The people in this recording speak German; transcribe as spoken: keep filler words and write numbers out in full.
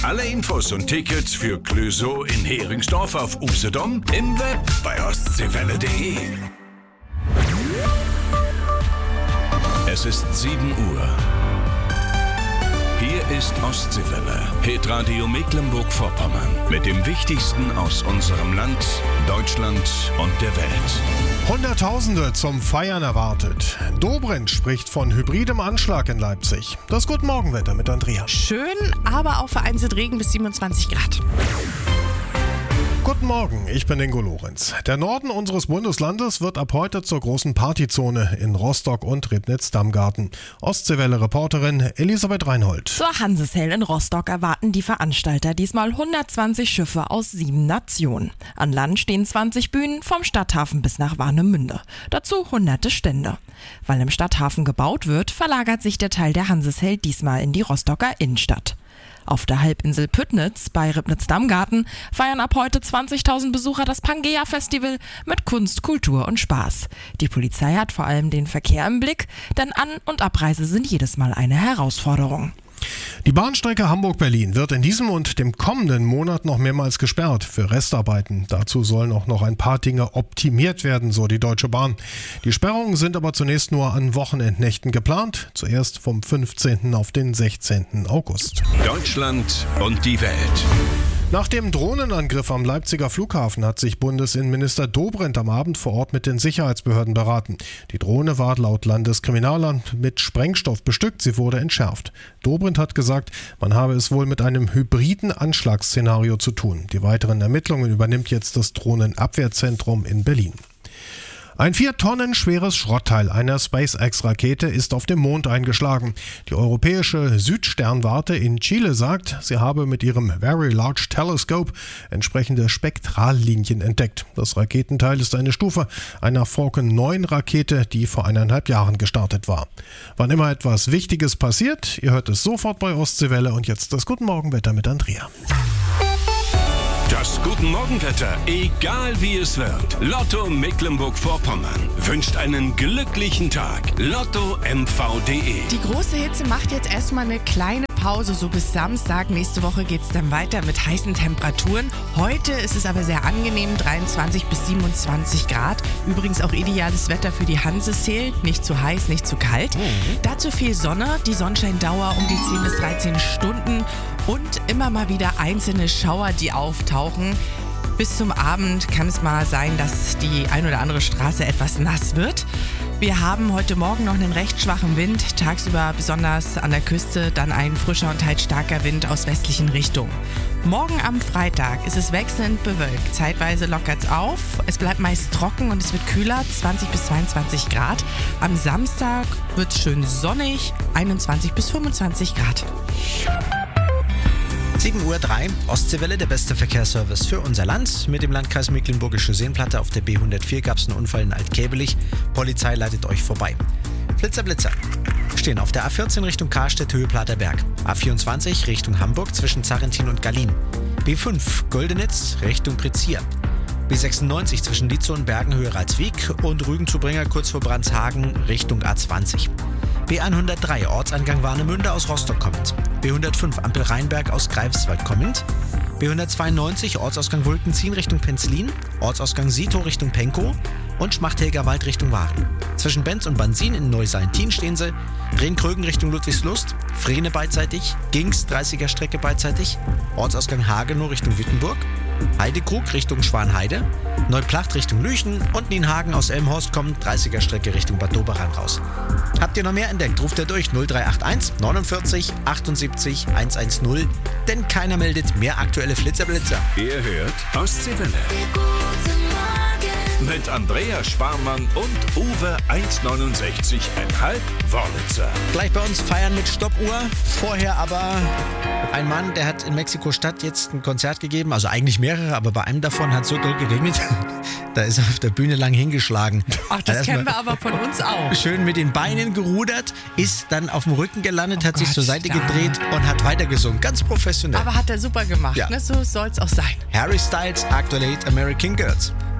Alle Infos und Tickets für Clouseau in Heringsdorf auf Usedom, im Web bei ostseewelle punkt de. Es ist sieben Uhr. Hier ist Ostseewelle, Hitradio Mecklenburg-Vorpommern, mit dem Wichtigsten aus unserem Land, Deutschland und der Welt. Hunderttausende zum Feiern erwartet. Dobrindt spricht von hybridem Anschlag in Leipzig. Das Guten Morgenwetter mit Andrea. Schön, aber auch vereinzelt Regen bis siebenundzwanzig Grad. Guten Morgen, ich bin Ingo Lorenz. Der Norden unseres Bundeslandes wird ab heute zur großen Partyzone in Rostock und Ribnitz-Damgarten. Ostseewelle-Reporterin Elisabeth Reinhold. Zur Hanseshail in Rostock erwarten die Veranstalter diesmal hundertzwanzig Schiffe aus sieben Nationen. An Land stehen zwanzig Bühnen, vom Stadthafen bis nach Warnemünde. Dazu hunderte Stände. Weil im Stadthafen gebaut wird, verlagert sich der Teil der Hanseshail diesmal in die Rostocker Innenstadt. Auf der Halbinsel Püttnitz bei Ribnitz-Damgarten feiern ab heute zwanzigtausend Besucher das Pangea-Festival mit Kunst, Kultur und Spaß. Die Polizei hat vor allem den Verkehr im Blick, denn An- und Abreise sind jedes Mal eine Herausforderung. Die Bahnstrecke Hamburg-Berlin wird in diesem und dem kommenden Monat noch mehrmals gesperrt für Restarbeiten. Dazu sollen auch noch ein paar Dinge optimiert werden, so die Deutsche Bahn. Die Sperrungen sind aber zunächst nur an Wochenendnächten geplant, zuerst vom fünfzehnten auf den sechzehnten August. Deutschland und die Welt. Nach dem Drohnenangriff am Leipziger Flughafen hat sich Bundesinnenminister Dobrindt am Abend vor Ort mit den Sicherheitsbehörden beraten. Die Drohne war laut Landeskriminalamt mit Sprengstoff bestückt, sie wurde entschärft. Dobrindt hat gesagt, man habe es wohl mit einem hybriden Anschlagsszenario zu tun. Die weiteren Ermittlungen übernimmt jetzt das Drohnenabwehrzentrum in Berlin. Ein vier Tonnen schweres Schrottteil einer SpaceX-Rakete ist auf dem Mond eingeschlagen. Die europäische Südsternwarte in Chile sagt, sie habe mit ihrem Very Large Telescope entsprechende Spektrallinien entdeckt. Das Raketenteil ist eine Stufe einer Falcon neun Rakete, die vor eineinhalb Jahren gestartet war. Wann immer etwas Wichtiges passiert, ihr hört es sofort bei Ostseewelle und jetzt das Guten Morgenwetter mit Andrea. Das Guten Morgenwetter, egal wie es wird. Lotto Mecklenburg-Vorpommern wünscht einen glücklichen Tag. Lotto M V punkt de. Die große Hitze macht jetzt erstmal eine kleine Pause, so bis Samstag. Nächste Woche geht es dann weiter mit heißen Temperaturen. Heute ist es aber sehr angenehm, dreiundzwanzig bis siebenundzwanzig Grad. Übrigens auch ideales Wetter für die Hanseshail. Nicht zu heiß, nicht zu kalt. Mhm. Dazu viel Sonne, die Sonnenscheindauer um die zehn bis dreizehn Stunden und immer mal wieder einzelne Schauer, die auftauchen. Bis zum Abend kann es mal sein, dass die ein oder andere Straße etwas nass wird. Wir haben heute Morgen noch einen recht schwachen Wind, tagsüber besonders an der Küste, dann ein frischer und teils starker Wind aus westlichen Richtungen. Morgen am Freitag ist es wechselnd bewölkt, zeitweise lockert es auf, es bleibt meist trocken und es wird kühler, zwanzig bis zweiundzwanzig Grad. Am Samstag wird es schön sonnig, einundzwanzig bis fünfundzwanzig Grad. sieben Uhr drei, Ostseewelle, der beste Verkehrsservice für unser Land. Mit dem Landkreis Mecklenburgische Seenplatte auf der B hundertvier gab es einen Unfall in Altkebelich. Polizei leitet euch vorbei. Flitzer, Blitzer. Stehen auf der A vierzehn Richtung Karstedt, Höhe Platerberg. A vierundzwanzig Richtung Hamburg zwischen Zarrentin und Gallien. B fünf, Goldenitz Richtung Prezier. B sechsundneunzig zwischen Lietzow und Bergen, Höhe Ralswiek und Rügen-zu-Bringer kurz vor Brandshagen Richtung A zwanzig. B hundertdrei, Ortsangang Warnemünde aus Rostock kommend. B hundertfünf, Ampel Rheinberg aus Greifswald kommend. B hundertzweiundneunzig, Ortsausgang Wulkenzien Richtung Penzlin. Ortsausgang Sito Richtung Penkow. Und Schmachthälger Wald Richtung Waren. Zwischen Benz und Bansin in Neusallentin stehen sie. Rehn-Krögen Richtung Ludwigslust. Frehne beidseitig. Gings dreißiger Strecke beidseitig. Ortsausgang Hagenow Richtung Wittenburg. Heidekrug Richtung Schwanheide. Neuplacht Richtung Lüchen und Nienhagen aus Elmhorst kommt dreißiger Strecke Richtung Bad Doberan raus. Habt ihr noch mehr entdeckt? Ruft ihr durch null drei acht eins neunundvierzig achtundsiebzig hundertzehn, denn keiner meldet mehr aktuelle Flitzerblitzer. Ihr hört Ostseewelle. Mit Andrea Sparmann und Uwe eins neunundsechzig Komma fünf Wörlitzer. Gleich bei uns feiern mit Stoppuhr. Vorher aber ein Mann, der hat in Mexiko-Stadt jetzt ein Konzert gegeben, also eigentlich mehrere, aber bei einem davon hat es so doll geregnet, da ist er auf der Bühne lang hingeschlagen. Ach, das kennen wir aber von uns auch. Schön mit den Beinen gerudert, ist dann auf dem Rücken gelandet, oh hat Gott, sich zur Seite ja. gedreht und hat weitergesungen. Ganz professionell. Aber hat er super gemacht, ja. ne? So soll es auch sein. Harry Styles, aktuell American Girls.